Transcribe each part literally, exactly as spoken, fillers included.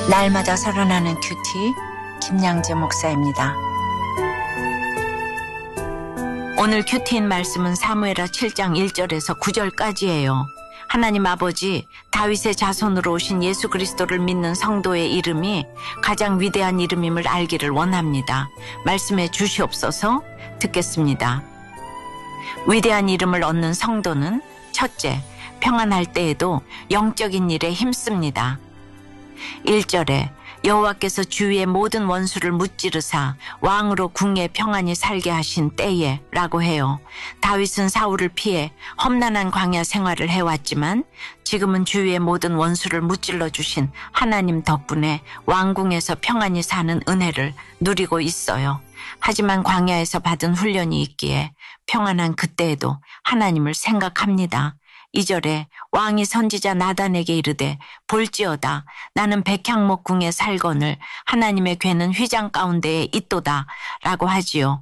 날마다 살아나는 큐티 김양재 목사입니다. 오늘 큐티인 말씀은 사무엘하 칠 장 일 절에서 구 절까지예요. 하나님 아버지 다윗의 자손으로 오신 예수 그리스도를 믿는 성도의 이름이 가장 위대한 이름임을 알기를 원합니다. 말씀해 주시옵소서. 듣겠습니다. 위대한 이름을 얻는 성도는 첫째, 평안할 때에도 영적인 일에 힘씁니다. 일 절에 여호와께서 주위의 모든 원수를 무찌르사 왕으로 궁에 평안히 살게 하신 때에 라고 해요. 다윗은 사울을 피해 험난한 광야 생활을 해왔지만 지금은 주위의 모든 원수를 무찔러 주신 하나님 덕분에 왕궁에서 평안히 사는 은혜를 누리고 있어요. 하지만 광야에서 받은 훈련이 있기에 평안한 그때에도 하나님을 생각합니다. 이 절에 왕이 선지자 나단에게 이르되 볼지어다 나는 백향목궁에 살거늘 하나님의 괴는 휘장 가운데에 있도다 라고 하지요.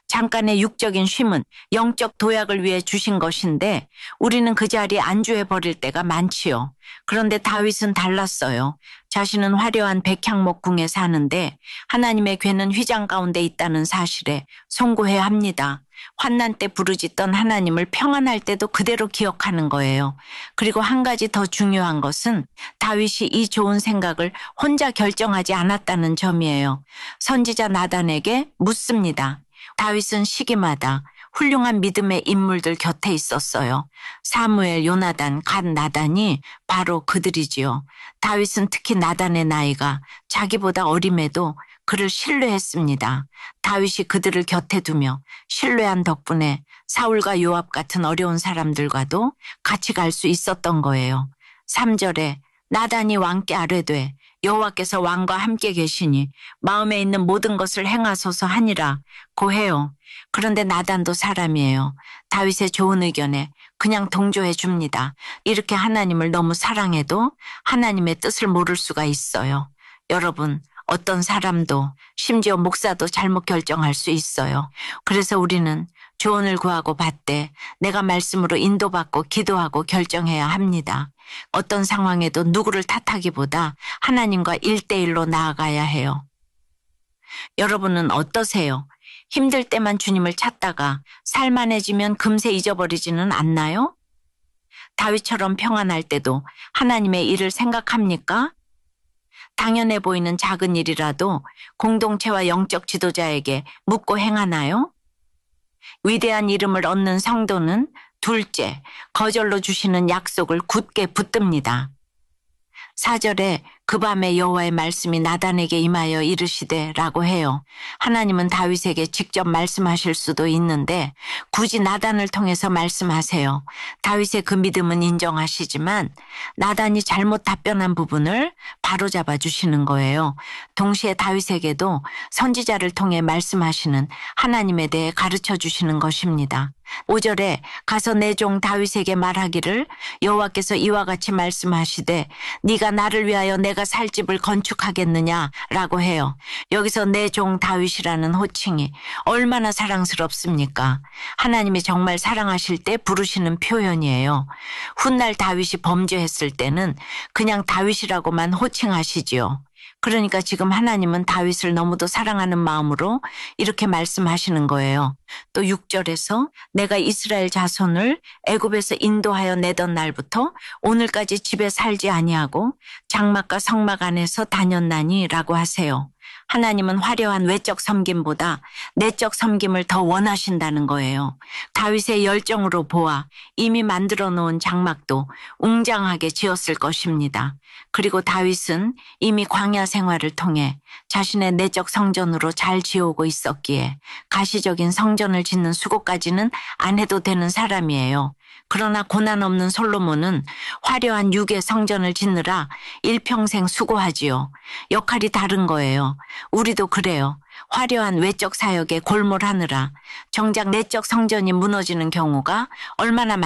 잠깐의 육적인 쉼은 영적 도약을 위해 주신 것인데 우리는 그 자리에 안주해 버릴 때가 많지요. 그런데 다윗은 달랐어요. 자신은 화려한 백향목궁에 사는데 하나님의 괴는 휘장 가운데 있다는 사실에 송구해야 합니다. 환난 때 부르짖던 하나님을 평안할 때도 그대로 기억하는 거예요. 그리고 한 가지 더 중요한 것은 다윗이 이 좋은 생각을 혼자 결정하지 않았다는 점이에요. 선지자 나단에게 묻습니다. 다윗은 시기마다 훌륭한 믿음의 인물들 곁에 있었어요. 사무엘, 요나단, 갓, 나단이 바로 그들이지요. 다윗은 특히 나단의 나이가 자기보다 어림에도 그를 신뢰했습니다. 다윗이 그들을 곁에 두며 신뢰한 덕분에 사울과 요압 같은 어려운 사람들과도 같이 갈 수 있었던 거예요. 삼 절에 나단이 왕께 아뢰되 여호와께서 왕과 함께 계시니 마음에 있는 모든 것을 행하소서 하니라 고해요. 그런데 나단도 사람이에요. 다윗의 좋은 의견에 그냥 동조해 줍니다. 이렇게 하나님을 너무 사랑해도 하나님의 뜻을 모를 수가 있어요. 여러분, 어떤 사람도 심지어 목사도 잘못 결정할 수 있어요. 그래서 우리는 조언을 구하고 받되 내가 말씀으로 인도받고 기도하고 결정해야 합니다. 어떤 상황에도 누구를 탓하기보다 하나님과 일대일로 나아가야 해요. 여러분은 어떠세요? 힘들 때만 주님을 찾다가 살만해지면 금세 잊어버리지는 않나요? 다윗처럼 평안할 때도 하나님의 일을 생각합니까? 당연해 보이는 작은 일이라도 공동체와 영적 지도자에게 묻고 행하나요? 위대한 이름을 얻는 성도는 둘째, 거절로 주시는 약속을 굳게 붙듭니다. 사 절에 그 밤에 여호와의 말씀이 나단에게 임하여 이르시되 라고 해요. 하나님은 다윗에게 직접 말씀하실 수도 있는데 굳이 나단을 통해서 말씀하세요. 다윗의 그 믿음은 인정하시지만 나단이 잘못 답변한 부분을 바로잡아 주시는 거예요. 동시에 다윗에게도 선지자를 통해 말씀하시는 하나님에 대해 가르쳐 주시는 것입니다. 오 절에 가서 내 종 다윗에게 말하기를 여호와께서 이와 같이 말씀하시되 네가 나를 위하여 내가 살 집을 건축하겠느냐라고 해요. 여기서 내 종 다윗이라는 호칭이 얼마나 사랑스럽습니까? 하나님이 정말 사랑하실 때 부르시는 표현이에요. 훗날 다윗이 범죄했을 때는 그냥 다윗이라고만 호칭하시지요. 그러니까 지금 하나님은 다윗을 너무도 사랑하는 마음으로 이렇게 말씀하시는 거예요. 또 육 절에서 내가 이스라엘 자손을 애굽에서 인도하여 내던 날부터 오늘까지 집에 살지 아니하고 장막과 성막 안에서 다녔나니 라고 하세요. 하나님은 화려한 외적 섬김보다 내적 섬김을 더 원하신다는 거예요. 다윗의 열정으로 보아 이미 만들어 놓은 장막도 웅장하게 지었을 것입니다. 그리고 다윗은 이미 광야 생활을 통해 자신의 내적 성전으로 잘 지어오고 있었기에 가시적인 성전을 짓는 수고까지는 안 해도 되는 사람이에요. 그러나 고난 없는 솔로몬은 화려한 육의 성전을 짓느라 일평생 수고하지요. 역할이 다른 거예요. 우리도 그래요. 화려한 외적 사역에 골몰하느라 정작 내적 성전이 무너지는 경우가 얼마나